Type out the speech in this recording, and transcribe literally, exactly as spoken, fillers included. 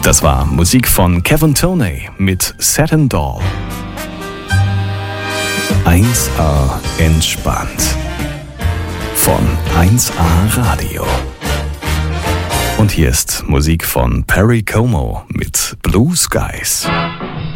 Das war Musik von Kevin Toney mit Satin Doll. eins A entspannt. Von eins A Radio. Und hier ist Musik von Perry Como mit Blue Skies.